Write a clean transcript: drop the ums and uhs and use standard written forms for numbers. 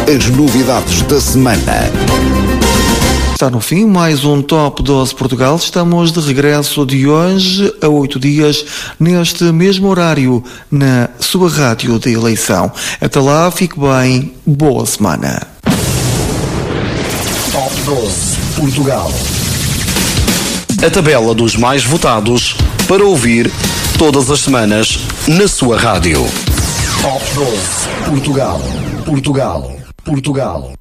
As novidades da semana. Está no fim mais um Top 12 Portugal. Estamos de regresso de hoje a 8 dias, neste mesmo horário, na sua rádio de eleição. Até lá, fique bem, boa semana. Top 12 Portugal. A tabela dos mais votados para ouvir todas as semanas na sua rádio. Top 12 Portugal. Portugal. Portugal.